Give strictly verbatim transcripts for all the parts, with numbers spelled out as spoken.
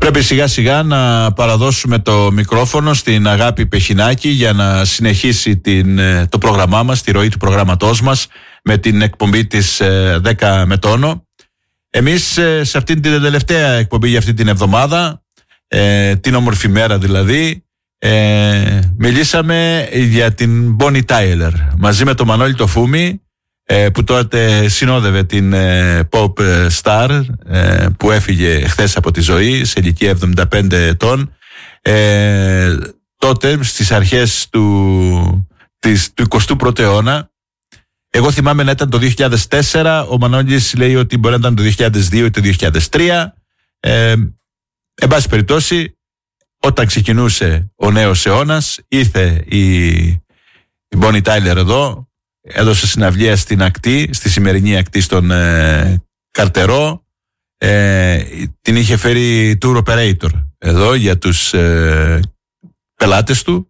Πρέπει σιγά σιγά να παραδώσουμε το μικρόφωνο στην Αγάπη Πεχινάκη για να συνεχίσει την, το πρόγραμμά μας, τη ροή του προγραμματός μας με την εκπομπή της δέκα με τόνο. Εμείς σε αυτήν την τελευταία εκπομπή για αυτή την εβδομάδα, ε, την όμορφη μέρα δηλαδή, ε, μιλήσαμε για την Bonnie Tyler μαζί με τον Μανώλη το Φούμη, ε, που τότε συνόδευε την ε, pop star ε, που έφυγε χθες από τη ζωή σε ηλικία εβδομήντα πέντε ετών. Ε, τότε στις αρχές του, της, του εικοστού πρώτου αιώνα. Εγώ θυμάμαι να ήταν το δύο χιλιάδες τέσσερα, ο Μανώλης λέει ότι μπορεί να ήταν το δύο χιλιάδες δύο ή το δύο χιλιάδες τρία. Ε, εν πάση περιπτώσει, όταν ξεκινούσε ο νέος αιώνας, ήρθε η, η Bonnie Tyler εδώ, έδωσε συναυλία στην ακτή, στη σημερινή ακτή στον ε, Καρτερό, ε, την είχε φέρει tour operator εδώ για τους ε, πελάτες του.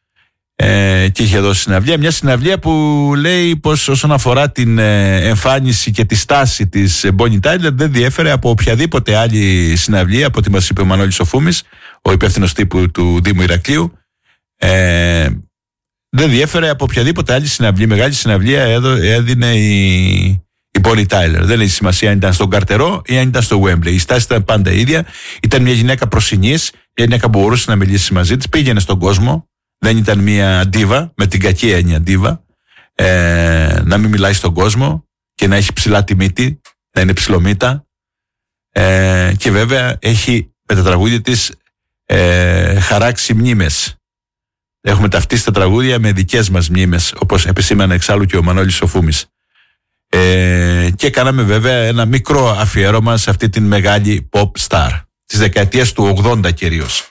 Ε, και είχε δώσει συναυλία, μια συναυλία που λέει πως όσον αφορά την ε, εμφάνιση και τη στάση της Bonnie Tyler δεν διέφερε από οποιαδήποτε άλλη συναυλία, από ό,τι μας είπε ο Μανώλης ο Φούμης, ο υπεύθυνος τύπου του Δήμου Ηρακλείου. ε, δεν διέφερε από οποιαδήποτε άλλη συναυλία. Μεγάλη συναυλία έδω, έδινε η, η Bonnie Tyler. Δεν έχει σημασία αν ήταν στον Καρτερό ή αν ήταν στο Wembley. Η στάση ήταν πάντα ίδια. Ήταν μια γυναίκα προσινής, μια γυναίκα που μπορούσε να μιλήσει μαζί της, πήγαινε στον κόσμο. Δεν ήταν μια ντίβα, με την κακή έννοια ντίβα, ε, να μην μιλάει στον κόσμο και να έχει ψηλά τη μύτη, να είναι ψηλομύτα. Ε, και βέβαια έχει με τα τραγούδια της ε, χαράξει μνήμες. Έχουμε ταυτίσει τα τραγούδια με δικές μας μνήμες, όπως επισήμανε εξάλλου και ο Μανώλης ο Φούμης. Ε, και κάναμε βέβαια ένα μικρό αφιέρωμα σε αυτή την μεγάλη pop star της δεκαετίας του ογδόντα κυρίως.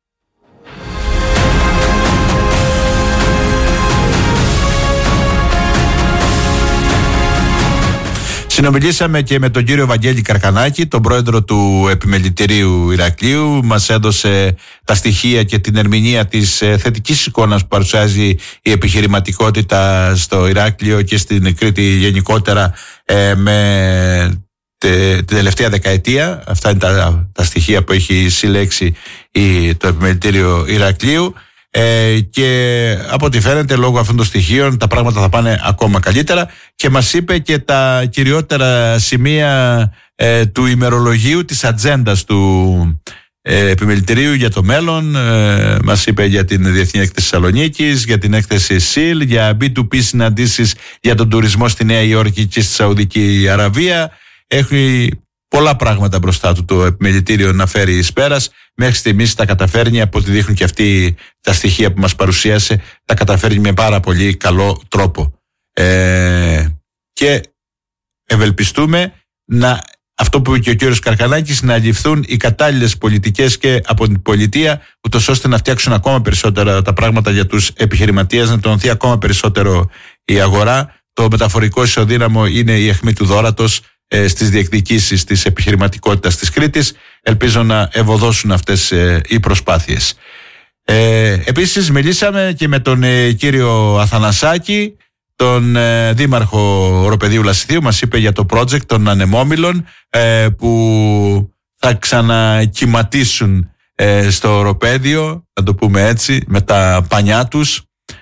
Συνομιλήσαμε και με τον κύριο Βαγγέλη Καρκανάκη, τον πρόεδρο του Επιμελητηρίου Ηρακλείου. Μας έδωσε τα στοιχεία και την ερμηνεία της θετικής εικόνας που παρουσιάζει η επιχειρηματικότητα στο Ηράκλειο και στην Κρήτη γενικότερα ε, με την τελευταία δεκαετία. Αυτά είναι τα, τα στοιχεία που έχει συλλέξει η, το Επιμελητήριο Ηρακλείου. Ε, και από ό,τι φαίνεται λόγω αυτών των στοιχείων τα πράγματα θα πάνε ακόμα καλύτερα, και μας είπε και τα κυριότερα σημεία ε, του ημερολογίου, της ατζέντας του ε, Επιμελητηρίου για το μέλλον. Ε, μας είπε για την Διεθνή Έκθεση Θεσσαλονίκης, για την έκθεση ΣΥΛ, για μπι τού μπι συναντήσεις για τον τουρισμό στη Νέα Υόρκη και στη Σαουδική Αραβία. Έχει πολλά πράγματα μπροστά του το Επιμελητήριο να φέρει εις πέρας. Μέχρι στιγμής τα καταφέρνει, από ό,τι δείχνουν και αυτοί τα στοιχεία που μας παρουσίασε, τα καταφέρνει με πάρα πολύ καλό τρόπο. Ε, και ευελπιστούμε να, αυτό που είπε και ο κύριος Καρκανάκης, να ληφθούν οι κατάλληλες πολιτικές και από την πολιτεία, ούτως ώστε να φτιάξουν ακόμα περισσότερα τα πράγματα για τους επιχειρηματίες, να τονωθεί ακόμα περισσότερο η αγορά. Το μεταφορικό ισοδύναμο είναι η αιχμή του δώρατος στις διεκδικήσεις της επιχειρηματικότητας της Κρήτης. Ελπίζω να ευωδώσουν αυτές ε, οι προσπάθειες. Ε, επίσης μιλήσαμε και με τον ε, κύριο Αθανασάκη, τον ε, δήμαρχο Οροπεδίου Λασιθίου. Μας είπε για το project των ανεμόμυλων ε, που θα ξανακυματίσουν ε, στο Οροπέδιο, να το πούμε έτσι, με τα πανιά τους,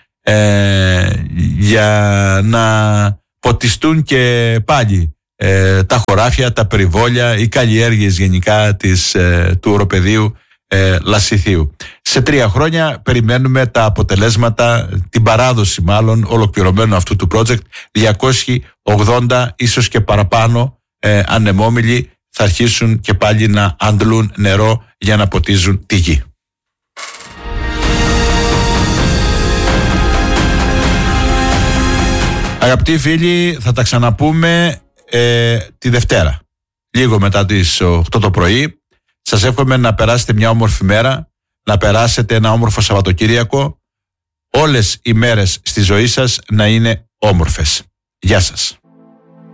ε, για να ποτιστούν και πάλι Ε, τα χωράφια, τα περιβόλια, οι καλλιέργειες γενικά της, ε, του Οροπεδίου ε, Λασιθίου. Σε τρία χρόνια περιμένουμε τα αποτελέσματα, την παράδοση μάλλον ολοκληρωμένου αυτού του project. διακόσιοι ογδόντα ίσως και παραπάνω ε, ανεμόμυλοι θα αρχίσουν και πάλι να αντλούν νερό για να ποτίζουν τη γη. Αγαπητοί φίλοι, θα τα ξαναπούμε Ε, τη Δευτέρα, λίγο μετά τις οκτώ το πρωί. Σας εύχομαι να περάσετε μια όμορφη μέρα, να περάσετε ένα όμορφο Σαββατοκύριακο, όλες οι μέρες στη ζωή σας να είναι όμορφες. Γεια σας.